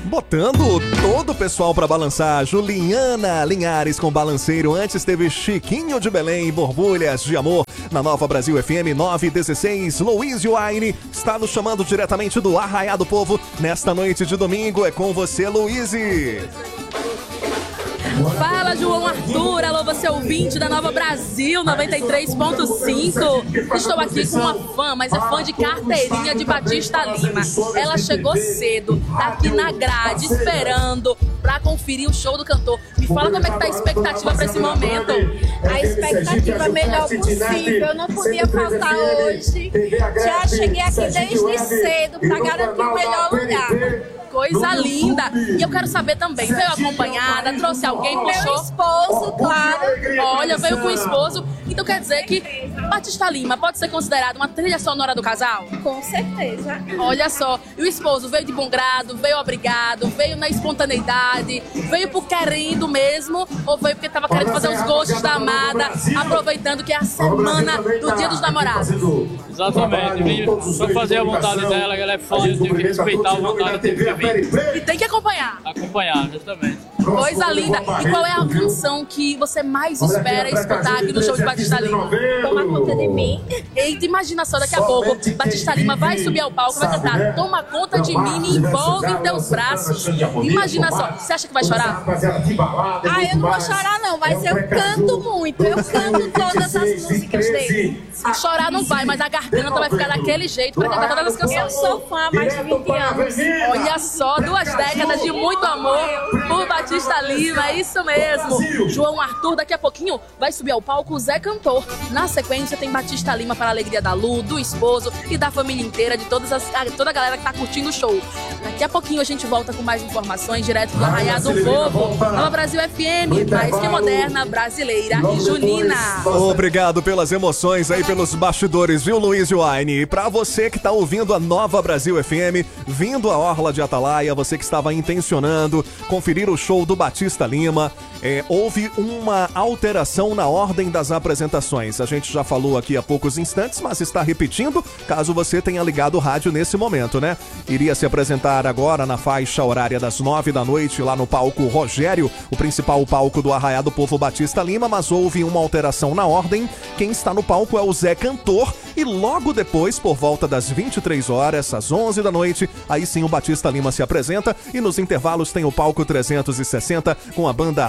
botando todo o pessoal pra balançar. Juliana Linhares com Balanceiro. Antes teve Chiquinho de Belém, Borbulhas de Amor, na Nova Brasil FM 916. Luísio Aine está nos chamando diretamente do Arraiá do Povo. Nesta noite de domingo é com você, Luísi. Fala, João Arthur, alô, você ouvinte da Nova Brasil 93.5. Estou aqui com uma fã, mas é fã de carteirinha de Batista Lima. Ela chegou cedo, tá aqui na grade, esperando pra conferir o show do cantor. Me fala como é que tá a expectativa pra esse momento. A expectativa melhor possível, eu não podia faltar hoje. Já cheguei aqui desde cedo pra garantir o melhor lugar. Coisa linda. E eu quero saber também, veio acompanhada, trouxe alguém, puxou? Meu esposo, claro. Olha, veio com o esposo. Então quer dizer que Batista Lima pode ser considerado uma trilha sonora do casal? Com certeza. Olha só, e o esposo veio de bom grado, veio obrigado, veio na espontaneidade, veio por querendo mesmo, ou veio porque estava querendo fazer os gostos da amada, aproveitando que é a semana do Dia dos Namorados? Exatamente, vim só fazer a vontade dela, que ela é fã, eu tenho que respeitar a vontade dele. E tem que acompanhar. Acompanhar, justamente. Coisa linda. E qual é a canção que você mais espera escutar aqui no show de Batista Lima? Toma conta de mim. Eita, imagina só, daqui a pouco Batista Lima vai subir ao palco e vai cantar Toma Conta de Mim, me envolve em teus braços. Imagina só, você acha que vai chorar? Ah, eu não vou chorar não, mas eu canto muito. Eu canto todas as músicas dele. Chorar não vai, mas a garganta vai ficar daquele jeito pra cantar todas as canções. Eu sou fã há mais de 20 anos. Olha só, 2 décadas de muito amor por Batista Lima, é isso mesmo. João Arthur, daqui a pouquinho, vai subir ao palco o Zé Cantor. Na sequência tem Batista Lima para a alegria da Lu, do esposo e da família inteira, de toda a galera que tá curtindo o show. Daqui a pouquinho a gente volta com mais informações direto do Arraiá do Povo. Nova Brasil FM, mais que moderna, brasileira e junina. Obrigado pelas emoções aí, pelos bastidores, viu, Luísio Aine? E pra você que tá ouvindo a Nova Brasil FM, vindo a Orla de Atalaia, você que estava intencionando conferir o show do Batista Lima, houve uma alteração na ordem das apresentações. A gente já falou aqui há poucos instantes, mas está repetindo, caso você tenha ligado o rádio nesse momento, né? Iria se apresentar agora na faixa horária das 9 da noite, lá no palco Rogério, o principal palco do Arraiá do Povo Batista Lima, mas houve uma alteração na ordem. Quem está no palco é o Zé Cantor, e logo depois, por volta das 23 horas, às 11 da noite, aí sim o Batista Lima se apresenta, e nos intervalos tem o palco 360 com a banda